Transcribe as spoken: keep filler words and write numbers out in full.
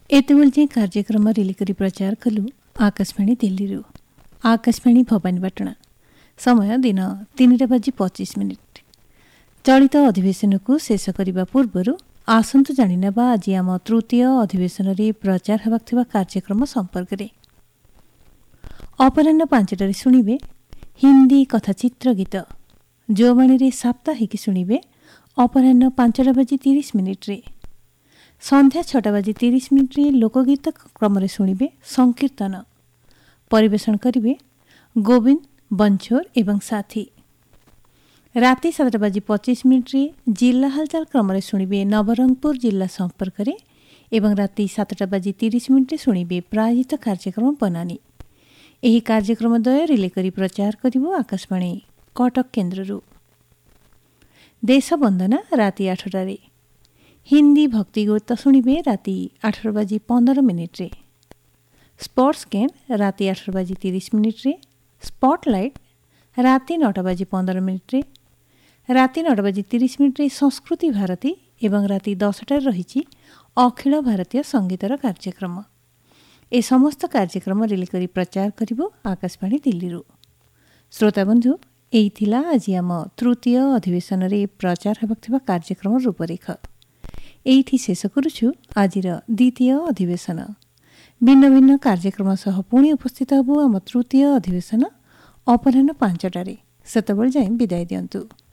एतेबेल जे कार्यक्रम रिलिकरी प्रचार कलु आकाशवाणी दिल्ली आकाशवाणी भवानीपाटना समय दिन तीन बाजी पचिश मिनिट। चलित अधिवेशन को शेष करने पूर्व आसतु जाणिनेबा आज आम तृतीय अधिवेशन रे प्रचार होगा कार्यक्रम संपर्क में। अपराह्न पांचटारे शुणिबे हिंदी कथाचित्र गीत जोबाणी रे साप्ताहिक शुणिबे अपराह्न पांचटा बाजी तीस मिनिट रे। संध्या छटा बाजी तीस मिनिट रे लोकगीत क्रम रे शुणिबे संकीर्तन परिवेशन करिबे गोविंद बंछोर एवं साथी। राति सातटा बाजी पच्चीस मिनिट रे जिला हालचाल क्रम रे शुणिबे नवरंगपुर जिला संपर्क रे एवं राति सातटा बाजी तीस मिनिट रे शुणिबे प्रायोजित कार्यक्रम बनानी। एही कार्यक्रम द्वय रिले करी प्रचार करिबो आकाशवाणी कटक केन्द्ररू। देश वंदना राति आठटा रे। हिंदी भक्ति गीत शुणिबे राति आठ बाजी पंद्रह मिनिट रे। स्पोर्ट्स गेम राति आठ बाजी तीस मिनिट रे। स्पॉटलाइट राति नौटा बाजी पंद्रह मिनिट रे। राति नौटा बाजी तीस मिनिट रे संस्कृति भारती एवं राति दसटा रही अखिल भारतीय संगीतर कार्यक्रम। ए समस्त कार्यक्रम रिले करी प्रचार करिबो आकाशवाणी दिल्ली। श्रोताबंधु एई थिला आज आम तृतीय अधिवेशन रे प्रचार होगा कार्यक्रम रूपरेख। एइठी शेष करुछु आजिर द्वितीय अधिवेशन। भिन्न भिन्न कार्यक्रम सह पुणी उपस्थित हबु आम तृतीय अधिवेशन अपराह्न पांचटारे। सेतबेल जाए विदाय दियंतु।